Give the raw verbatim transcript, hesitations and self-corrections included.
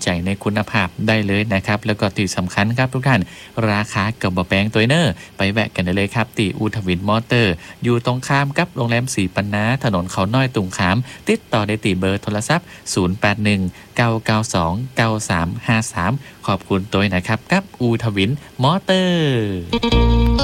ใจในคุณภาพได้เลยนะครับแล้วก็ที่สำคัญครับทุกท่านราคากับบะแปงตัวเนอร์ไปแวะกันได้เลยครับตีอูทวินมอเตอร์อยู่ตรงข้ามกับโรงแรมสีปันนาถนนเขาน้อยตุงขามติดต่อได้ตีเบอร์โทรศัพท์ศูนย์ แปด หนึ่ง เก้า เก้า สอง เก้า สาม ห้า สามขอบคุณตัวนะครับกับอูทวินมอเตอร์